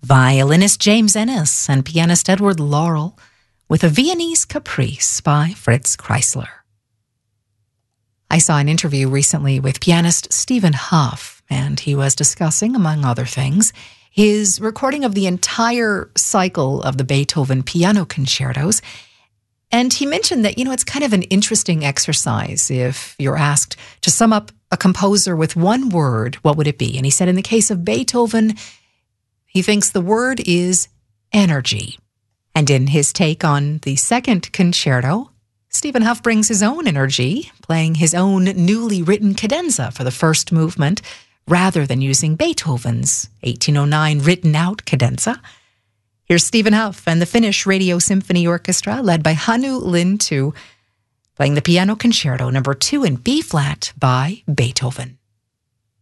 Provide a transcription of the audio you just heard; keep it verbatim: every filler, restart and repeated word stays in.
violinist James Ennis and pianist Edward Laurel with a Viennese Caprice by Fritz Kreisler. I saw an interview recently with pianist Stephen Hough, and he was discussing, among other things, his recording of the entire cycle of the Beethoven piano concertos. And he mentioned that, you know, it's kind of an interesting exercise if you're asked to sum up a composer with one word, what would it be? And he said in the case of Beethoven, he thinks the word is energy. And in his take on the second concerto, Stephen Hough brings his own energy, playing his own newly written cadenza for the first movement, rather than using Beethoven's eighteen oh nine written-out cadenza. Here's Stephen Hough and the Finnish Radio Symphony Orchestra, led by Hannu Lintu, playing the Piano Concerto number two in B-flat by Beethoven.